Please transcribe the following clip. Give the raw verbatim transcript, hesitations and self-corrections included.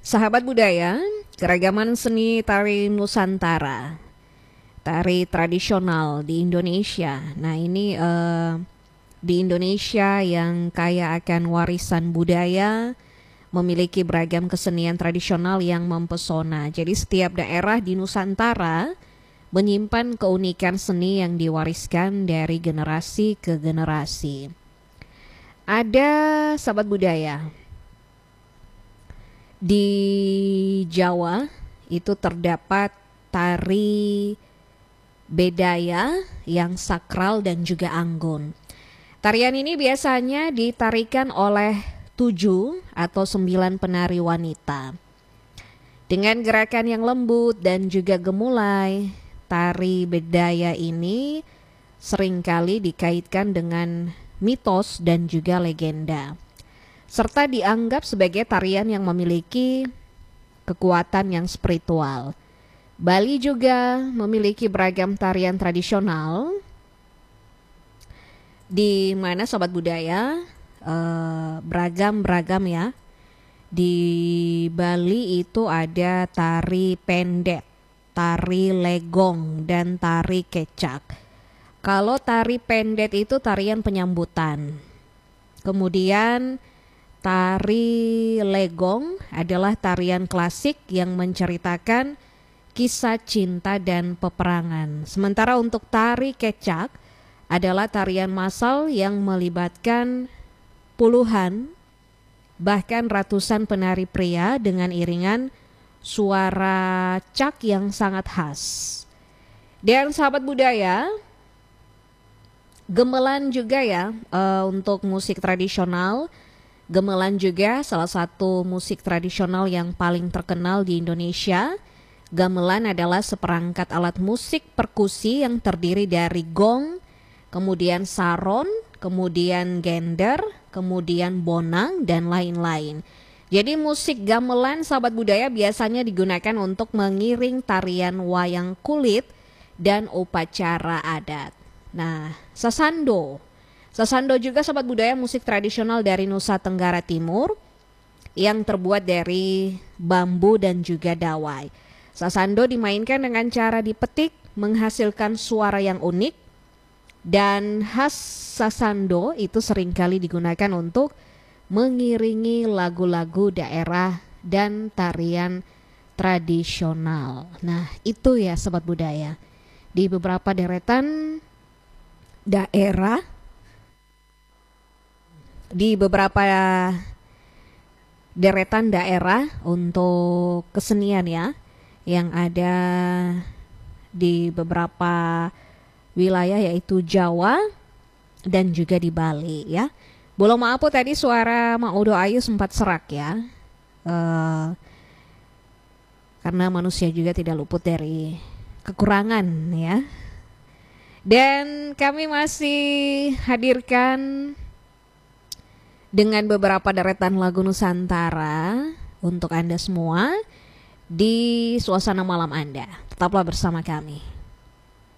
Sahabat budaya, keragaman seni tari Nusantara, tari tradisional di Indonesia. Nah ini eh, di Indonesia yang kaya akan warisan budaya, memiliki beragam kesenian tradisional yang mempesona. Jadi setiap daerah di Nusantara menyimpan keunikan seni yang diwariskan dari generasi ke generasi. Ada sahabat budaya, di Jawa itu terdapat tari bedaya yang sakral dan juga anggun. Tarian ini biasanya ditarikan oleh tujuh atau sembilan penari wanita. Dengan gerakan yang lembut dan juga gemulai, tari bedaya ini seringkali dikaitkan dengan mitos dan juga legenda, serta dianggap sebagai tarian yang memiliki kekuatan yang spiritual. Bali juga memiliki beragam tarian tradisional, di mana sobat budaya eh, beragam-beragam ya. Di Bali itu ada tari pendet, tari legong, dan tari kecak. Kalau tari pendet itu tarian penyambutan. Kemudian tari legong adalah tarian klasik yang menceritakan kisah cinta dan peperangan. Sementara untuk tari kecak adalah tarian massal yang melibatkan puluhan bahkan ratusan penari pria dengan iringan suara cak yang sangat khas. Dan sahabat budaya, gamelan juga ya uh, untuk musik tradisional. Gamelan juga salah satu musik tradisional yang paling terkenal di Indonesia. Gamelan adalah seperangkat alat musik perkusi yang terdiri dari gong, kemudian saron, kemudian gender, kemudian bonang, dan lain-lain. Jadi musik gamelan sahabat budaya biasanya digunakan untuk mengiring tarian wayang kulit dan upacara adat. Nah, sasando. Sasando juga sahabat budaya musik tradisional dari Nusa Tenggara Timur yang terbuat dari bambu dan juga dawai. Sasando dimainkan dengan cara dipetik menghasilkan suara yang unik, dan khas sasando itu seringkali digunakan untuk mengiringi lagu-lagu daerah dan tarian tradisional. Nah, itu ya sobat budaya. Di beberapa deretan daerah, di beberapa deretan daerah untuk kesenian ya, yang ada di beberapa wilayah yaitu Jawa dan juga di Bali ya. Boleh maaf tadi suara Mak Udo Ayu sempat serak ya, uh, karena manusia juga tidak luput dari kekurangan ya. Dan kami masih hadirkan dengan beberapa deretan lagu Nusantara untuk Anda semua di suasana malam Anda. Tetaplah bersama kami.